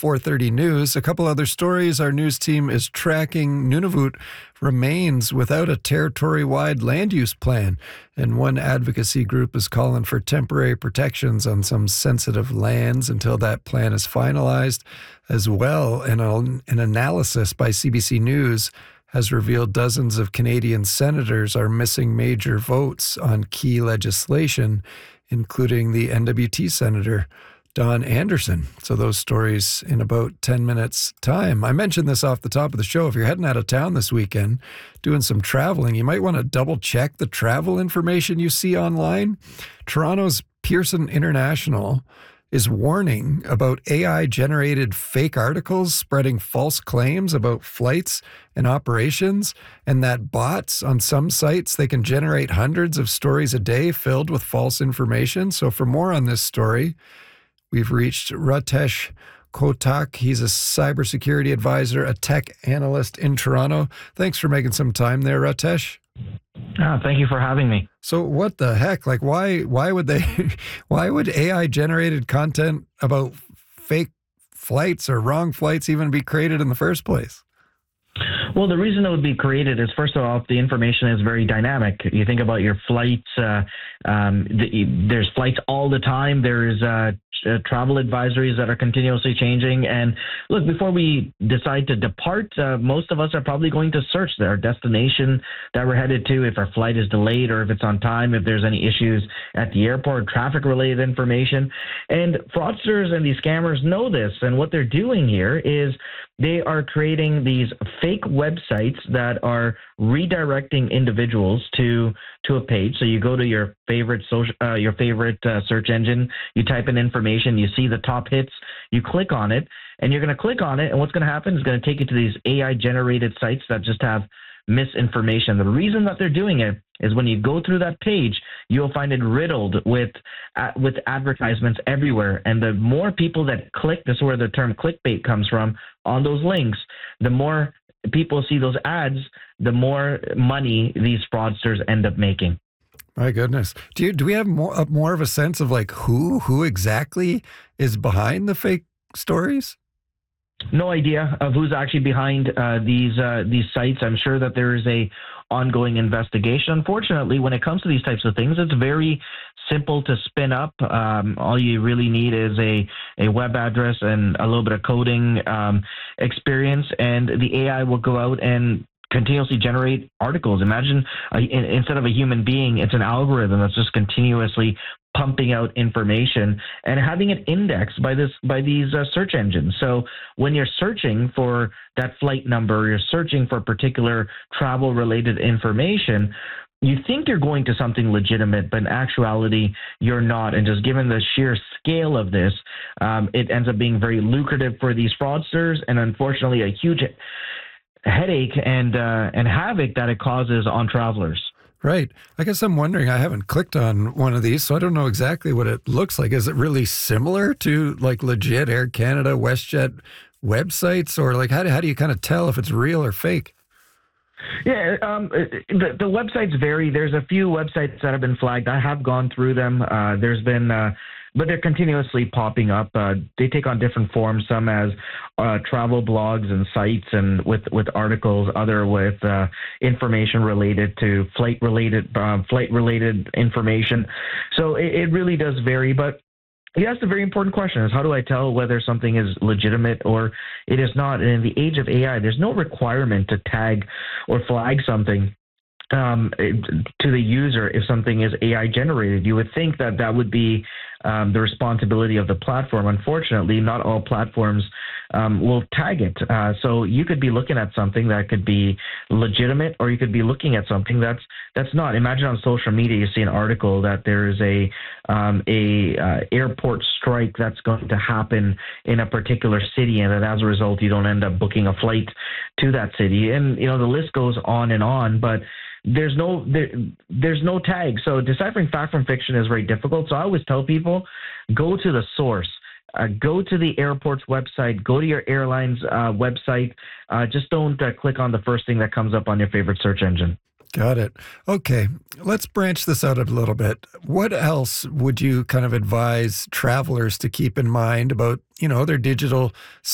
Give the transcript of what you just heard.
4:30 news. A couple other stories. Our news team is tracking Nunavut remains without a territory-wide land use plan, and one advocacy group is calling for temporary protections on some sensitive lands until that plan is finalized. As well, an analysis by CBC News has revealed dozens of Canadian senators are missing major votes on key legislation, including the NWT Senator Don Anderson. So those stories in about 10 minutes' time. I mentioned this off the top of the show. If you're heading out of town this weekend, doing some traveling, you might want to double check the travel information you see online. Toronto's Pearson International is warning about AI-generated fake articles spreading false claims about flights and operations, and that bots on some sites, they can generate hundreds of stories a day filled with false information. So for more on this story, we've reached Ratesh Kotak. He's a cybersecurity advisor, a tech analyst in Toronto. Thanks for making some time there, Ratesh. Thank you for having me. So what the heck? Like, why would AI generated content about fake flights or wrong flights even be created in the first place? Well, the reason it would be created is, first of all, the information is very dynamic. You think about your flights, there's flights all the time. There's travel advisories that are continuously changing. And look, before we decide to depart, most of us are probably going to search our destination that we're headed to, if our flight is delayed or if it's on time, if there's any issues at the airport, traffic-related information. And fraudsters and these scammers know this. And what they're doing here is they are creating these fake websites that are redirecting individuals to a page. So you go to your favorite search engine, you type in information, you see the top hits, you click on it, and you're going to click on it, and what's going to happen is going to take you to these AI-generated sites that just have misinformation. The reason that they're doing it is when you go through that page, you'll find it riddled with advertisements everywhere. And the more people that click, this is where the term clickbait comes from, on those links, the more people see those ads, the more money these fraudsters end up making. My goodness. Do we have more of a sense of like who exactly is behind the fake stories? No idea of who's actually behind these sites. I'm sure that there is a ongoing investigation. Unfortunately, when it comes to these types of things, it's very simple to spin up. All you really need is a web address and a little bit of coding experience, and the AI will go out and continuously generate articles. Imagine instead of a human being, it's an algorithm that's just continuously pumping out information and having it indexed by these search engines. So when you're searching for that flight number, you're searching for particular travel related information, you think you're going to something legitimate, but in actuality, you're not. And just given the sheer scale of this, it ends up being very lucrative for these fraudsters, and unfortunately a huge headache and havoc that it causes on travelers. Right. I guess I'm wondering, I haven't clicked on one of these, so I don't know exactly what it looks like. Is it really similar to like legit Air Canada, WestJet websites, or like how do you kind of tell if it's real or fake? Yeah, the websites vary. There's a few websites that have been flagged. I have gone through them. There's been but they're continuously popping up. They take on different forms, some as travel blogs and sites and with articles, other with information related to flight-related information. So it really does vary, but you asked a very important question, is how do I tell whether something is legitimate or it is not? And in the age of AI, there's no requirement to tag or flag something to the user if something is AI generated. You would think that that would be the responsibility of the platform. Unfortunately, not all platforms will tag it. So you could be looking at something that could be legitimate, or you could be looking at something that's not. Imagine on social media, you see an article that there is a airport strike that's going to happen in a particular city, and that as a result, you don't end up booking a flight to that city. And the list goes on, but there's no tag. So deciphering fact from fiction is very difficult. So I always tell people, go to the source. Go to the airport's website, go to your airline's website. Just don't click on the first thing that comes up on your favorite search engine. Got it. Okay, let's branch this out a little bit. What else would you kind of advise travelers to keep in mind about, their digital